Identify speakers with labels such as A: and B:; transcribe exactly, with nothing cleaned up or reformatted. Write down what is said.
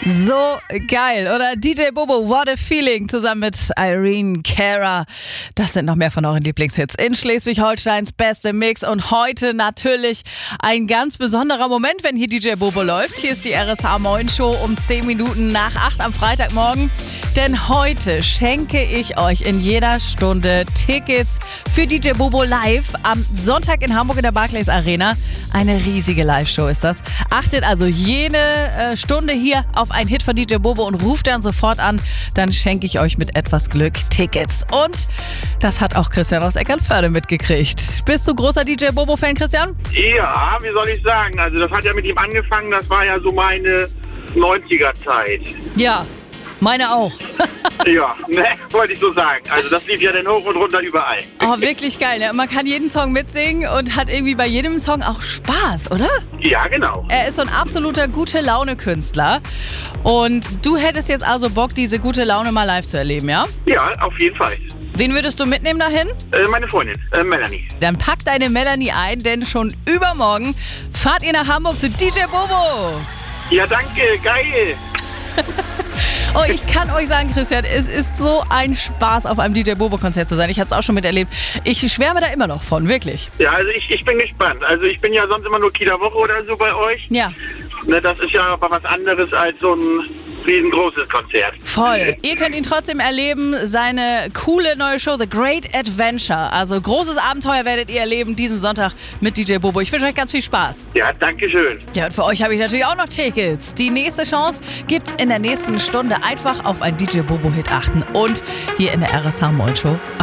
A: So geil, oder? D J Bobo, What a Feeling, zusammen mit Irene Cara. Das sind noch mehr von euren Lieblingshits in Schleswig-Holsteins beste Mix. Und heute natürlich ein ganz besonderer Moment, wenn hier D J Bobo läuft. Hier ist die R S H Moin Show um zehn Minuten nach acht am Freitagmorgen. Denn heute schenke ich euch in jeder Stunde Tickets für D J Bobo live am Sonntag in Hamburg in der Barclays Arena. Eine riesige Live-Show ist das. Achtet also jede äh, Stunde hier auf einen Hit von D J Bobo und ruft dann sofort an. Dann schenke ich euch mit etwas Glück Tickets. Und das hat auch Christian aus Eckernförde mitgekriegt. Bist du großer D J Bobo-Fan, Christian?
B: Ja, wie soll ich sagen? Also das hat ja mit ihm angefangen, das war ja so meine neunziger-Zeit.
A: Ja, meine auch.
B: Ja, ne, wollte ich so sagen. Also das lief ja dann hoch und runter überall.
A: Oh, wirklich geil. Ne? Man kann jeden Song mitsingen und hat irgendwie bei jedem Song auch Spaß, oder?
B: Ja, genau.
A: Er ist so ein absoluter Gute-Laune-Künstler. Und du hättest jetzt also Bock, diese gute Laune mal live zu erleben, ja?
B: Ja, auf jeden Fall.
A: Wen würdest du mitnehmen dahin?
B: Äh, meine Freundin, äh, Melanie.
A: Dann pack deine Melanie ein, denn schon übermorgen fahrt ihr nach Hamburg zu D J Bobo.
B: Ja, danke, geil.
A: Oh, ich kann euch sagen, Christian, es ist so ein Spaß, auf einem D J Bobo-Konzert zu sein. Ich habe es auch schon miterlebt. Ich schwärme da immer noch von, wirklich.
B: Ja, also ich, ich bin gespannt. Also ich bin ja sonst immer nur Kieler Woche oder so bei euch.
A: Ja.
B: Ne, das ist ja aber was anderes als so ein riesengroßes Konzert.
A: Voll. Ihr könnt ihn trotzdem erleben, seine coole neue Show The Great Adventure. Also großes Abenteuer werdet ihr erleben diesen Sonntag mit D J Bobo. Ich wünsche euch ganz viel Spaß.
B: Ja, danke schön.
A: Ja, und für euch habe ich natürlich auch noch Tickets. Die nächste Chance gibt's in der nächsten Stunde. Einfach auf einen D J Bobo-Hit achten und hier in der R S H Moin Show